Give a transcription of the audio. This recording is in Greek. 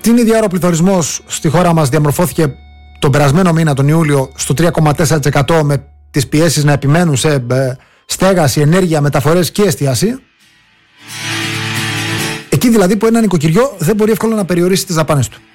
Στην ίδια ώρα ο πληθωρισμός στη χώρα μας διαμορφώθηκε τον περασμένο μήνα, τον Ιούλιο, στο 3,4%, με τις πιέσεις να επιμένουν σε στέγαση, ενέργεια, μεταφορές και εστίαση. Εκεί δηλαδή που ένα νοικοκυριό δεν μπορεί εύκολα να περιορίσει τις δαπάνες του.